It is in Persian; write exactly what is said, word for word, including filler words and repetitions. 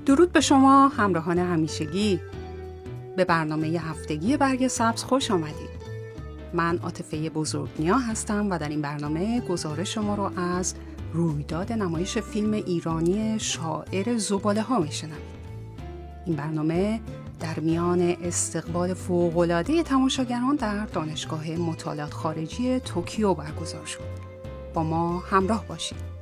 درود به شما همراهان همیشگی. به برنامه هفتگی برگ سبز خوش آمدید. من عاطفه بزرگنیا هستم و در این برنامه گزارش شما رو از رویداد نمایش فیلم ایرانی شاعر زباله‌ها میشنوید. این برنامه در میان استقبال فوق‌العاده تماشاگران در دانشگاه مطالعات خارجی توکیو برگزار شد. با ما همراه باشید.